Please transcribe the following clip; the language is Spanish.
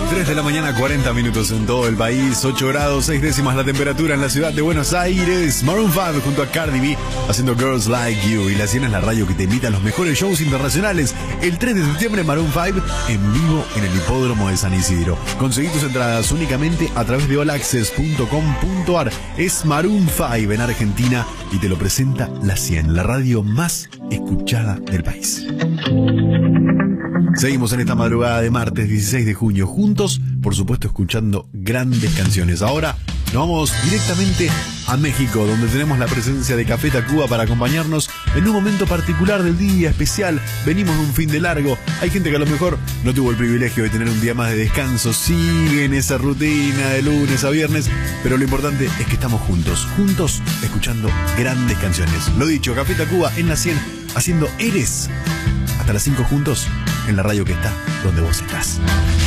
3 de la mañana, 40 minutos en todo el país, 8 grados, 6 décimas la temperatura en la ciudad de Buenos Aires. Maroon 5 junto a Cardi B haciendo Girls Like You. Y la 100 es la radio que te invita a los mejores shows internacionales. El 3 de septiembre, Maroon 5 en vivo en el hipódromo de San Isidro. Conseguí tus entradas únicamente a través de allaccess.com.ar. Es Maroon 5 en Argentina y te lo presenta la 100, la radio más escuchada del país. Seguimos en esta madrugada de martes 16 de junio juntos, por supuesto escuchando grandes canciones. Ahora nos vamos directamente a México, donde tenemos la presencia de Café Tacuba para acompañarnos en un momento particular del día especial. Venimos de un fin de largo, hay gente que a lo mejor no tuvo el privilegio de tener un día más de descanso, sigue en esa rutina de lunes a viernes, pero lo importante es que estamos juntos escuchando grandes canciones. Lo dicho, Café Tacuba en la 100, haciendo Eres hasta las 5 juntos en la radio que está donde vos estás.